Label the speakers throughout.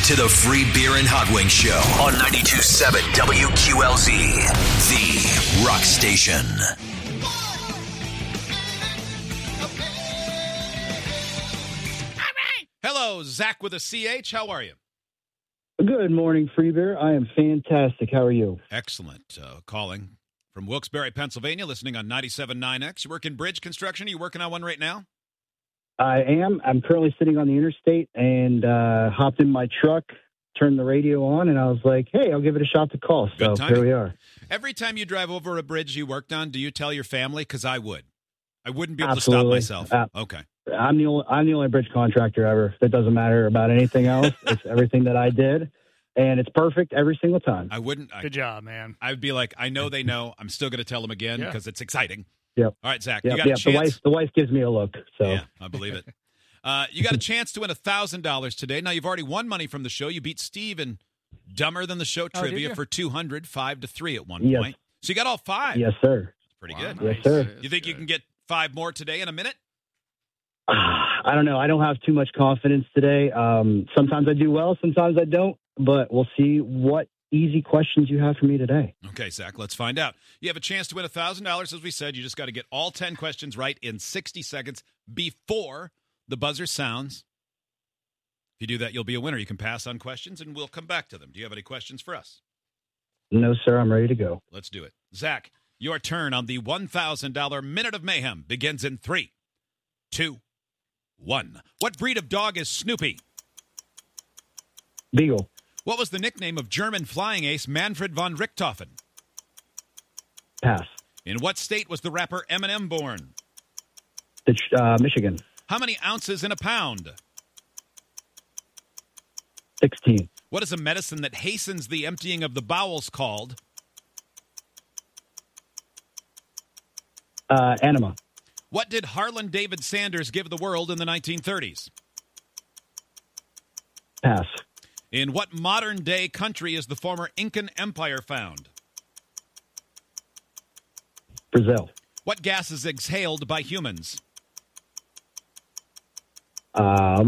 Speaker 1: to the Free Beer and Hot Wings Show on 92.7 WQLZ, the rock station.
Speaker 2: Hello, Zach with a CH. How are you?
Speaker 3: Good morning, Free Beer. I am fantastic. How are you?
Speaker 2: Excellent. Calling from Wilkes-Barre, Pennsylvania, listening on 97.9X. You work in bridge construction? Are you working on one right now?
Speaker 3: I am. I'm currently sitting on the interstate and hopped in my truck, turned the radio on, and I was like, hey, I'll give it a shot to call. So here we are.
Speaker 2: Every time you drive over a bridge you worked on, do you tell your family? Because I would. I wouldn't be able
Speaker 3: Absolutely.
Speaker 2: to stop myself. Okay.
Speaker 3: I'm the only bridge contractor ever. It doesn't matter about anything else. It's everything that I did, and it's perfect every single time.
Speaker 2: I wouldn't.
Speaker 4: Good job, man.
Speaker 2: I'd be like, I know they know. I'm still going to tell them again because it's exciting.
Speaker 3: Yep.
Speaker 2: All right, Zach,
Speaker 3: Yep.
Speaker 2: you got a chance.
Speaker 3: The wife gives me a look. So
Speaker 2: Yeah, I believe it. You got a chance to win $1,000 today. Now, you've already won money from the show. You beat Steve in Dumber Than the Show trivia for 200, 5-3 at one point. So you got all five.
Speaker 3: Yes, sir.
Speaker 2: Pretty good.
Speaker 3: Yes, sir.
Speaker 2: You think you can get five more today in a minute?
Speaker 3: I don't know. I don't have too much confidence today. Sometimes I do well, sometimes I don't. But we'll see what easy questions you have for me today.
Speaker 2: Okay, Zach, let's find out. You have a chance to win $1,000, as we said. You just got to get all 10 questions right in 60 seconds before the buzzer sounds. If you do that, you'll be a winner. You can pass on questions, and we'll come back to them. Do you have any questions for us?
Speaker 3: No, sir. I'm ready to go.
Speaker 2: Let's do it. Zach, your turn on the $1,000 Minute of Mayhem begins in 3, 2, 1. What breed of dog is Snoopy?
Speaker 3: Beagle.
Speaker 2: What was the nickname of German flying ace Manfred von Richthofen?
Speaker 3: Pass.
Speaker 2: In what state was the rapper Eminem born?
Speaker 3: Michigan.
Speaker 2: How many ounces in a pound?
Speaker 3: 16.
Speaker 2: What is a medicine that hastens the emptying of the bowels called?
Speaker 3: Anima.
Speaker 2: What did Harlan David Sanders give the world in the 1930s?
Speaker 3: Pass.
Speaker 2: In what modern-day country is the former Incan Empire found?
Speaker 3: Brazil.
Speaker 2: What gas is exhaled by humans?
Speaker 3: Oh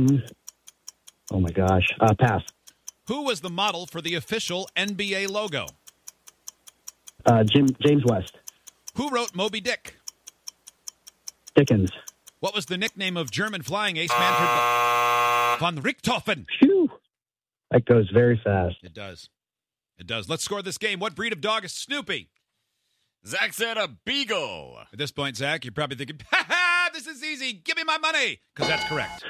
Speaker 3: my gosh. Pass.
Speaker 2: Who was the model for the official NBA logo?
Speaker 3: James West.
Speaker 2: Who wrote Moby Dick?
Speaker 3: Dickens.
Speaker 2: What was the nickname of German flying ace Manfred von Richthofen?
Speaker 3: Phew. That goes very fast.
Speaker 2: It does. It does. Let's score this game. What breed of dog is Snoopy?
Speaker 5: Zach said a beagle.
Speaker 2: At this point, Zach, you're probably thinking, ha ha, this is easy. Give me my money. Because that's correct.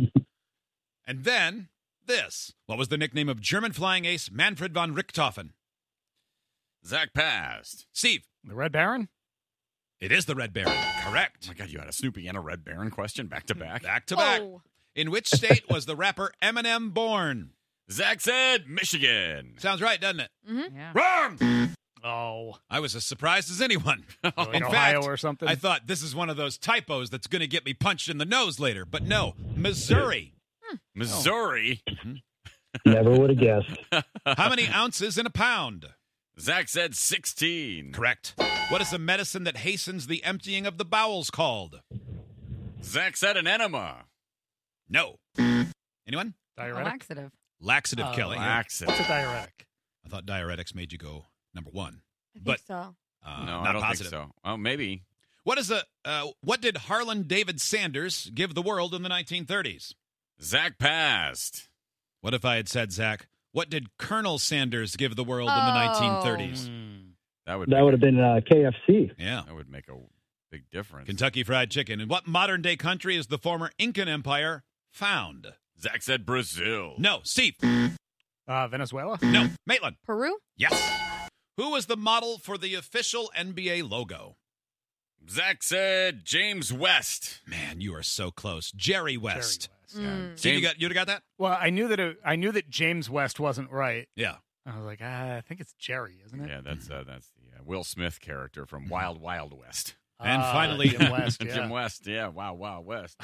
Speaker 2: And then this. What was the nickname of German flying ace Manfred von Richthofen?
Speaker 5: Zach passed.
Speaker 2: Steve.
Speaker 4: The Red Baron?
Speaker 2: It is the Red Baron. Correct.
Speaker 5: Oh my God, you had a Snoopy and a Red Baron question back to back.
Speaker 2: Back to back. In which state was the rapper Eminem born?
Speaker 5: Zach said Michigan.
Speaker 2: Sounds right, doesn't it?
Speaker 6: Mm-hmm. Yeah.
Speaker 5: Wrong.
Speaker 4: Oh.
Speaker 2: I was as surprised as anyone.
Speaker 4: In Ohio or something?
Speaker 2: I thought this is one of those typos that's going to get me punched in the nose later. But no, Missouri.
Speaker 5: Missouri.
Speaker 3: Never would have guessed.
Speaker 2: How many ounces in a pound?
Speaker 5: Zach said 16.
Speaker 2: Correct. What is the medicine that hastens the emptying of the bowels called?
Speaker 5: Zach said an enema.
Speaker 2: No. Anyone?
Speaker 4: Diuretic?
Speaker 6: Laxative.
Speaker 2: Laxative, Kelly.
Speaker 5: Laxative.
Speaker 4: What's a diuretic?
Speaker 2: I thought diuretics made you go number one.
Speaker 6: I think
Speaker 2: But
Speaker 6: so.
Speaker 5: No,
Speaker 2: not
Speaker 5: I don't
Speaker 2: positive.
Speaker 5: think so. Oh, maybe.
Speaker 2: What did Harlan David Sanders give the world in the 1930s?
Speaker 5: Zach passed.
Speaker 2: What if I had said, Zach, what did Colonel Sanders give the world in the 1930s?
Speaker 5: That would
Speaker 3: That would have been KFC.
Speaker 2: Yeah.
Speaker 5: That would make a big difference.
Speaker 2: Kentucky Fried Chicken. In what modern-day country is the former Incan Empire found?
Speaker 5: Zach said Brazil.
Speaker 2: No. Steve.
Speaker 4: Venezuela?
Speaker 2: No. Maitland.
Speaker 6: Peru?
Speaker 2: Yes. Who was the model for the official NBA logo?
Speaker 5: Zach said James West.
Speaker 2: Man, you are so close. Jerry West.
Speaker 4: Jerry West.
Speaker 2: Steve, you'd have got that?
Speaker 4: Well, I knew that James West wasn't right.
Speaker 2: Yeah.
Speaker 4: I was like, I think it's Jerry, isn't it?
Speaker 5: Yeah, that's the Will Smith character from Wild Wild West.
Speaker 2: And finally,
Speaker 4: Jim West. Yeah.
Speaker 5: Jim West, yeah, Wild West.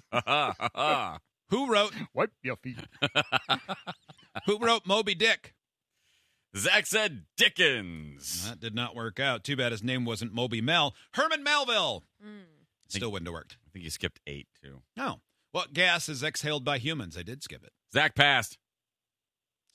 Speaker 2: Who wrote
Speaker 4: Wipe your feet.
Speaker 2: Moby Dick?
Speaker 5: Zach said Dickens.
Speaker 2: That did not work out. Too bad his name wasn't Moby Mel. Herman Melville. Still wouldn't have worked.
Speaker 5: I think you skipped 8, too.
Speaker 2: No. What gas is exhaled by humans? I did skip it.
Speaker 5: Zach passed.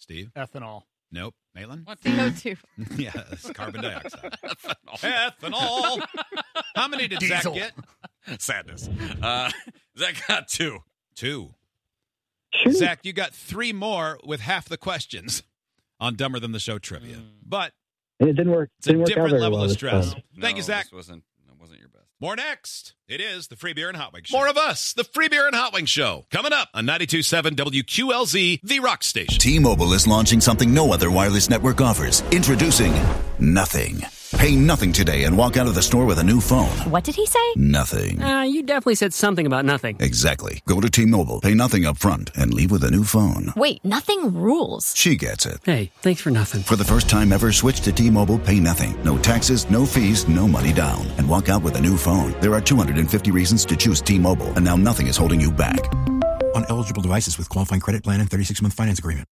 Speaker 2: Steve?
Speaker 4: Ethanol.
Speaker 2: Nope. Maitland?
Speaker 5: What?
Speaker 6: CO2.
Speaker 2: Yeah, it's carbon dioxide. Ethanol. How many did
Speaker 4: Diesel.
Speaker 2: Zach get?
Speaker 5: Sadness. Zach got 2.
Speaker 2: 2.
Speaker 3: Shoot.
Speaker 2: Zach, you got 3 more with half the questions on Dumber Than the Show trivia. But
Speaker 3: And it didn't work.
Speaker 2: it's a
Speaker 3: Didn't work out
Speaker 2: different
Speaker 3: very
Speaker 2: level
Speaker 3: well
Speaker 2: of
Speaker 3: this
Speaker 2: stress.
Speaker 3: time.
Speaker 2: Thank you, Zach.
Speaker 5: That wasn't your best.
Speaker 2: More next. It is the Free Beer and Hot Wings Show.
Speaker 7: More of us, the Free Beer and Hot Wings Show, coming up on 92.7 WQLZ, the Rock Station.
Speaker 1: T-Mobile is launching something no other wireless network offers. Introducing Nothing. Pay nothing today and walk out of the store with a new phone.
Speaker 8: What did he say?
Speaker 1: Nothing.
Speaker 9: You definitely said something about nothing.
Speaker 1: Exactly. Go to T-Mobile, pay nothing up front, and leave with a new phone.
Speaker 8: Wait, nothing rules.
Speaker 1: She gets it.
Speaker 9: Hey, thanks for nothing.
Speaker 1: For the first time ever, switch to T-Mobile, pay nothing. No taxes, no fees, no money down. And walk out with a new phone. There are 250 reasons to choose T-Mobile, and now nothing is holding you back.
Speaker 10: On eligible devices with qualifying credit plan and 36-month finance agreement.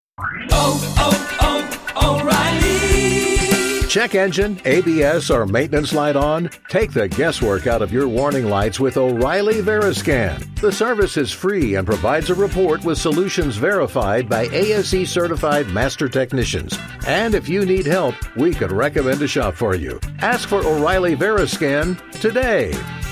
Speaker 11: O'Reilly. Check engine, ABS, or maintenance light on? Take the guesswork out of your warning lights with O'Reilly Veriscan. The service is free and provides a report with solutions verified by ASE certified master technicians. And if you need help, we could recommend a shop for you. Ask for O'Reilly Veriscan today.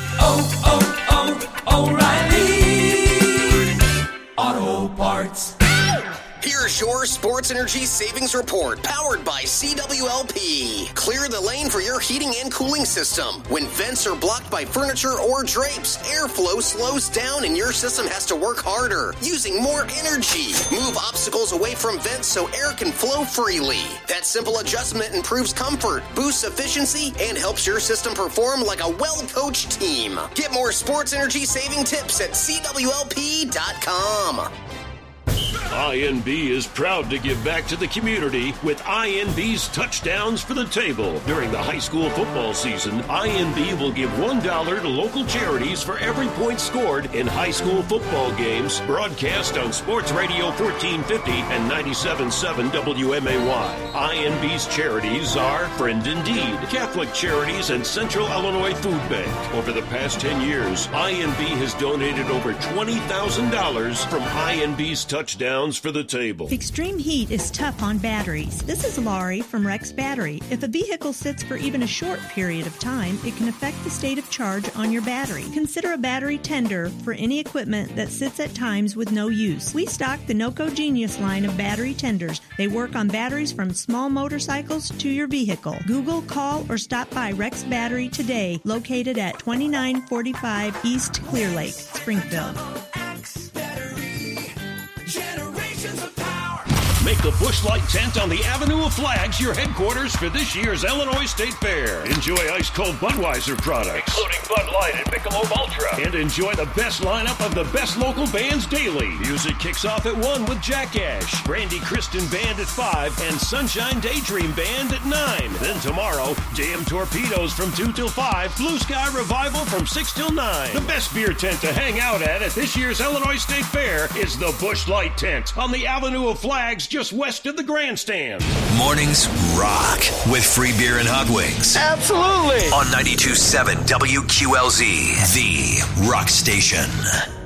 Speaker 12: O'Reilly Auto Parts.
Speaker 13: Here's your Sports Energy Savings Report, powered by CWLP. Clear the lane for your heating and cooling system. When vents are blocked by furniture or drapes, airflow slows down and your system has to work harder, using more energy. Move obstacles away from vents so air can flow freely. That simple adjustment improves comfort, boosts efficiency, and helps your system perform like a well-coached team. Get more sports energy saving tips at CWLP.com.
Speaker 14: INB is proud to give back to the community with INB's Touchdowns for the Table. During the high school football season, INB will give $1 to local charities for every point scored in high school football games, broadcast on Sports Radio 1450 and 97.7 WMAY. INB's charities are Friend Indeed, Catholic Charities, and Central Illinois Food Bank. Over the past 10 years, INB has donated over $20,000 from INB's Touchdowns for the Table.
Speaker 15: Extreme heat is tough on batteries. This is Laurie from Rex Battery. If a vehicle sits for even a short period of time, it can affect the state of charge on your battery. Consider a battery tender for any equipment that sits at times with no use. We stock the NOCO Genius line of battery tenders. They work on batteries from small motorcycles to your vehicle. Google, call, or stop by Rex Battery today, located at 2945 East Clear Lake, Springfield.
Speaker 14: Make the Busch Light tent on the Avenue of Flags your headquarters for this year's Illinois State Fair. Enjoy ice-cold Budweiser products, including Bud Light and Michelob Ultra. And enjoy the best lineup of the best local bands daily. Music kicks off at 1 with Jack Ash, Brandy Kristen Band at 5, and Sunshine Daydream Band at 9. Then tomorrow, Jam Torpedoes from 2 till 5, Blue Sky Revival from 6 till 9. The best beer tent to hang out at this year's Illinois State Fair is the Busch Light tent on the Avenue of Flags just west of the grandstand.
Speaker 1: Mornings rock with Free Beer and Hot Wings.
Speaker 12: Absolutely.
Speaker 1: On 92.7 WQLZ, the Rock Station.